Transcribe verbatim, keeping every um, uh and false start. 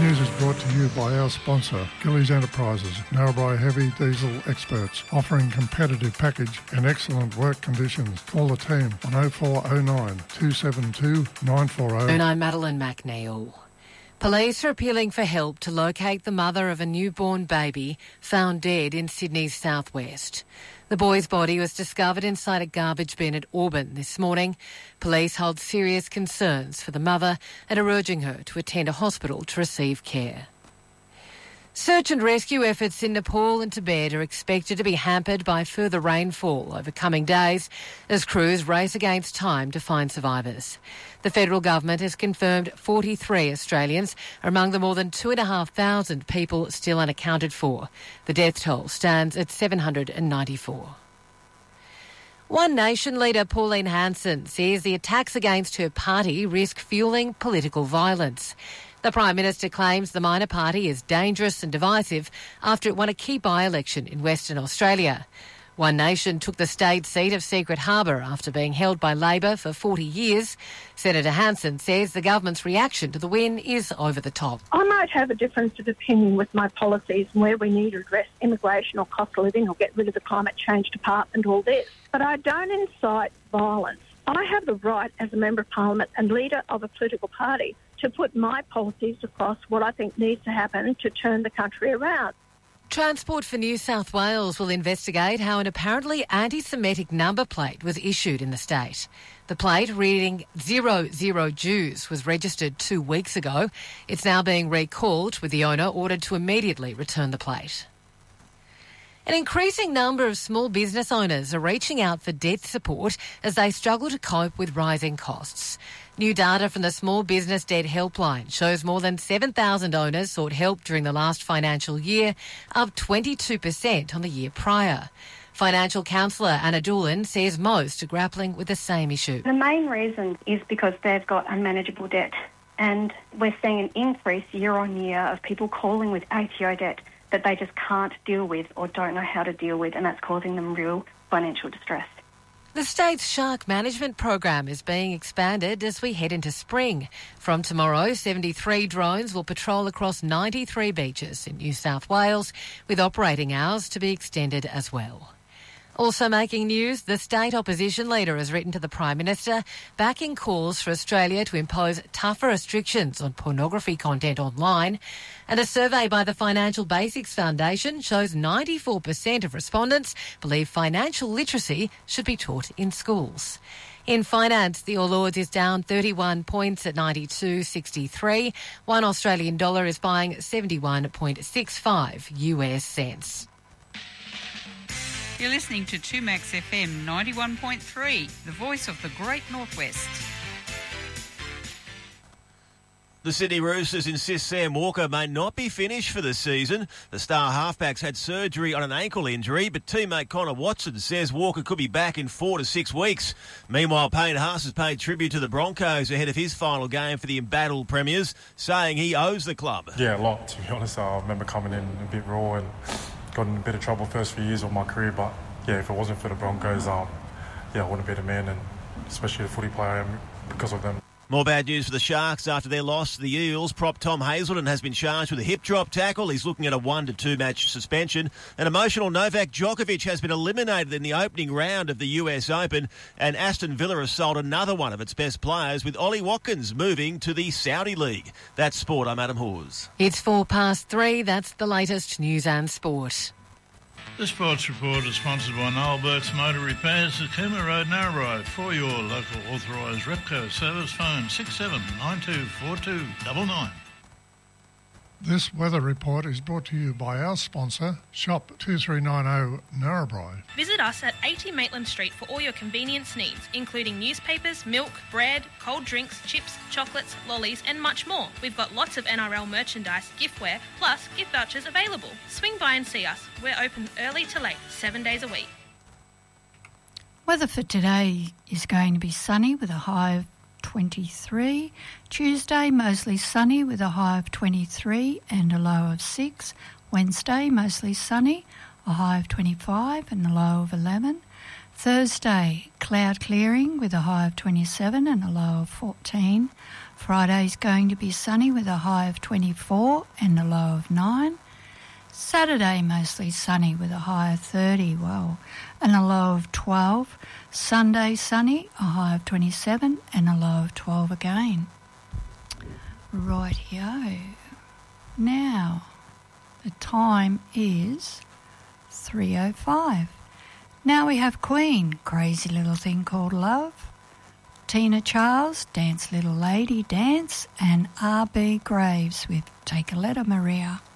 news is brought to you by our sponsor, Gillies Enterprises, Narrabri heavy diesel experts, offering competitive package and excellent work conditions. Call the team on oh four oh nine, two seven two, nine four oh. And I'm Madeline McNeil. Police are appealing for help to locate the mother of a newborn baby found dead in Sydney's southwest. The boy's body was discovered inside a garbage bin at Auburn this morning. Police hold serious concerns for the mother and are urging her to attend a hospital to receive care. Search and rescue efforts in Nepal and Tibet are expected to be hampered by further rainfall over coming days as crews race against time to find survivors. The federal government has confirmed forty-three Australians are among the more than two thousand five hundred people still unaccounted for. The death toll stands at seven hundred ninety-four. One Nation leader Pauline Hanson says the attacks against her party risk fuelling political violence. The Prime Minister claims the minor party is dangerous and divisive after it won a key by-election in Western Australia. One Nation took the state seat of Secret Harbour after being held by Labor for forty years. Senator Hanson says the government's reaction to the win is over the top. I might have a difference of opinion with my policies and where we need to address immigration or cost of living or get rid of the climate change department, all this. But I don't incite violence. I have the right as a Member of Parliament and leader of a political party to put my policies across what I think needs to happen to turn the country around. Transport for New South Wales will investigate how an apparently anti-Semitic number plate was issued in the state. The plate, reading zero zero Jews, was registered two weeks ago. It's now being recalled, with the owner ordered to immediately return the plate. An increasing number of small business owners are reaching out for debt support as they struggle to cope with rising costs. New data from the Small Business Debt Helpline shows more than seven thousand owners sought help during the last financial year, up twenty-two percent on the year prior. Financial counsellor Anna Doolan says most are grappling with the same issue. The main reason is because they've got unmanageable debt, and we're seeing an increase year on year of people calling with A T O debt that they just can't deal with or don't know how to deal with, and that's causing them real financial distress. The state's shark management program is being expanded as we head into spring. From tomorrow, seventy-three drones will patrol across ninety-three beaches in New South Wales, with operating hours to be extended as well. Also making news, the state opposition leader has written to the Prime Minister backing calls for Australia to impose tougher restrictions on pornography content online. And a survey by the Financial Basics Foundation shows ninety-four percent of respondents believe financial literacy should be taught in schools. In finance, the All Ords is down thirty-one points at ninety-two sixty-three. One Australian dollar is buying seventy-one point six five U S cents. You're listening to two Max F M ninety-one point three, the voice of the Great Northwest. The Sydney Roosters insist Sam Walker may not be finished for the season. The star halfback's had surgery on an ankle injury, but teammate Connor Watson says Walker could be back in four to six weeks. Meanwhile, Payne Haas has paid tribute to the Broncos ahead of his final game for the embattled Premiers, saying he owes the club. Yeah, a lot, to be honest. I remember coming in a bit raw and got in a bit of trouble first few years of my career, but yeah, if it wasn't for the Broncos, um, yeah, I wouldn't be the man, and especially the footy player I am because of them. More bad news for the Sharks after their loss to the Eels. Prop Tom Hazelton has been charged with a hip drop tackle. He's looking at a one to two match suspension. An emotional Novak Djokovic has been eliminated in the opening round of the U S Open, and Aston Villa has sold another one of its best players, with Ollie Watkins moving to the Saudi League. That's sport. I'm Adam Hawes. It's four past three. That's the latest news and sport. The Sports Report is sponsored by Noel Burke's Motor Repairs at Cooma Road, Narrabri. For your local authorised Repco service, phone six seven nine two four two nine nine. This weather report is brought to you by our sponsor, Shop two three nine zero Narrabri. Visit us at eighty Maitland Street for all your convenience needs, including newspapers, milk, bread, cold drinks, chips, chocolates, lollies and much more. We've got lots of N R L merchandise, giftware, plus gift vouchers available. Swing by and see us. We're open early to late, seven days a week. Weather for today is going to be sunny with a high of twenty-three. Tuesday, mostly sunny with a high of twenty-three and a low of six. Wednesday, mostly sunny, a high of twenty-five and a low of eleven. Thursday, cloud clearing with a high of twenty-seven and a low of fourteen. Friday's going to be sunny with a high of twenty-four and a low of nine. Saturday mostly sunny with a high of thirty, wow, and a low of twelve. Sunday sunny, a high of twenty-seven and a low of twelve again. Rightio. Now, the time is three oh five. Now we have Queen, Crazy Little Thing Called Love, Tina Charles, Dance Little Lady Dance, and R B Graves with Take a Letter, Maria.